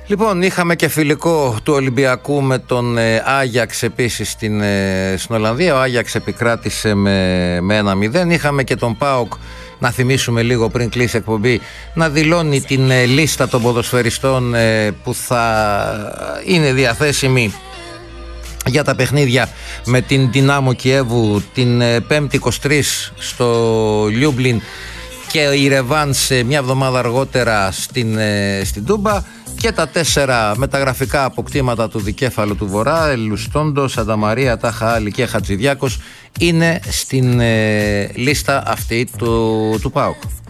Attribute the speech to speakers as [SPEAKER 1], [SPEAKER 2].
[SPEAKER 1] Λοιπόν, είχαμε και φιλικό του Ολυμπιακού με τον Άγιαξ επίσης στην Ολλανδία. Ο Άγιαξ επικράτησε με 1-0. Είχαμε και τον ΠΑΟΚ, να θυμίσουμε λίγο πριν κλείσει εκπομπή, να δηλώνει την λίστα των ποδοσφαιριστών που θα είναι διαθέσιμοι για τα παιχνίδια με την Δυνάμο Κιέβου την 5η 23 στο Λιούμπλιν και η ρεβάνς μια εβδομάδα αργότερα στην Τούμπα, και τα 4 μεταγραφικά αποκτήματα του δικέφαλου του Βορρά, Ελουστόντο, Σανταμαρία, Τάχα Άλλη και Χατζηδιάκος, είναι στην λίστα αυτή του ΠΑΟΚ.